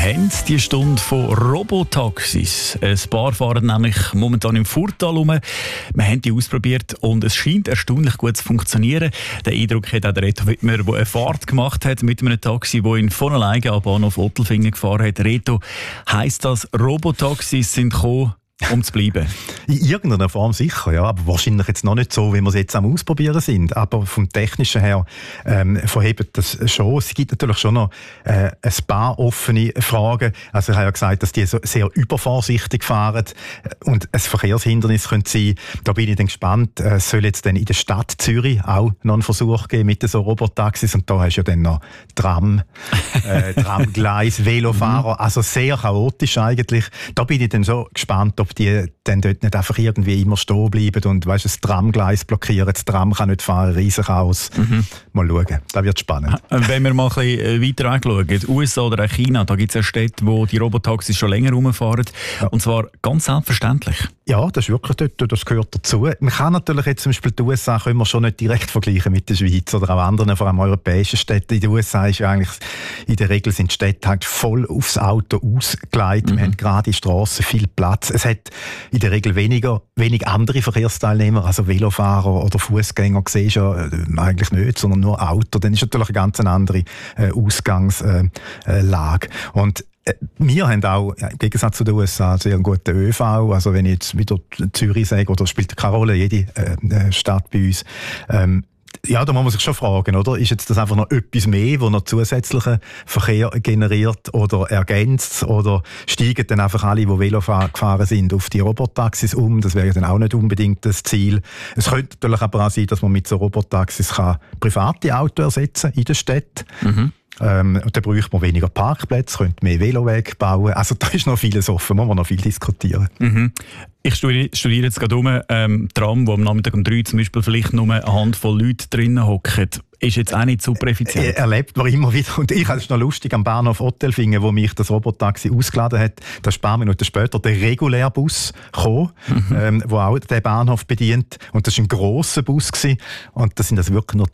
haben die Stunde von Robotaxis. Ein paar fahren nämlich momentan im Furtal rum. Wir haben die ausprobiert und es scheint erstaunlich gut zu funktionieren. Den Eindruck hat auch der Reto Wittmer, der eine Fahrt gemacht hat mit einem Taxi, das ihn von alleine am Bahnhof Ottelfingen gefahren hat. Reto, heisst das, Robotaxis sind gekommen, um zu bleiben? In irgendeiner Form sicher, ja, aber wahrscheinlich jetzt noch nicht so, wie wir es jetzt am Ausprobieren sind. Aber vom Technischen her verhebt das schon. Es gibt natürlich schon noch ein paar offene Fragen. Also ich habe ja gesagt, dass die so sehr übervorsichtig fahren und ein Verkehrshindernis könnte sein. Da bin ich dann gespannt. Es soll jetzt dann in der Stadt Zürich auch noch einen Versuch geben mit so Robotaxis. Und da hast du ja dann noch Tram, Tramgleis, Velofahrer. Also sehr chaotisch eigentlich. Da bin ich dann so gespannt, ob die dann dort nicht einfach irgendwie immer stehen bleiben und weißt, das Tramgleis blockieren. Das Tram kann nicht fahren, Riesenchaos. Mal schauen, das wird spannend. Wenn wir mal ein bisschen weiter wegschauen, USA oder auch China, da gibt es ja Städte, wo die Robotaxis schon länger rumfahren. Ja. Und zwar ganz selbstverständlich. Ja, das ist wirklich dort, das gehört dazu. Man kann natürlich jetzt zum Beispiel die USA können wir schon nicht direkt vergleichen mit der Schweiz oder auch anderen, vor allem europäischen Städten. In den USA ist ja eigentlich, in der Regel sind die Städte halt voll aufs Auto ausgelegt. Wir haben gerade in Strassen viel Platz. Es hat in der Regel wenig andere Verkehrsteilnehmer, also Velofahrer oder Fußgänger siehst du ja eigentlich nicht, sondern nur Auto. Dann ist natürlich eine ganz andere Ausgangslage. Und wir haben auch, im Gegensatz zu den USA, sehr einen guten ÖV. Also wenn ich jetzt wieder Zürich sage, oder spielt keine Rolle, jede Stadt bei uns, ja, da muss man sich schon fragen, oder? Ist jetzt das einfach noch etwas mehr, wo noch zusätzlichen Verkehr generiert oder ergänzt? Oder steigen dann einfach alle, die Velo gefahren sind, auf die Robotaxis um? Das wäre dann auch nicht unbedingt das Ziel. Es könnte natürlich aber auch sein, dass man mit so Robotaxis private Autos ersetzen in der Stadt. Und dann bräuchte man weniger Parkplätze, könnte mehr Velowege bauen. Also da ist noch vieles offen, muss man noch viel diskutieren. Ich studiere jetzt gerade Tram, wo am Nachmittag um 3 zum Beispiel vielleicht nur eine Handvoll Leute drinnen hocken. Ist jetzt auch nicht super effizient. Erlebt man immer wieder. Und ich, es ist noch lustig, am Bahnhof Ottelfingen, wo mich das Robotaxi ausgeladen hat, da ist ein paar Minuten später der Regulärbus gekommen, der auch den Bahnhof bedient. Und das war ein grosser Bus gewesen. Und das sind also wirklich nur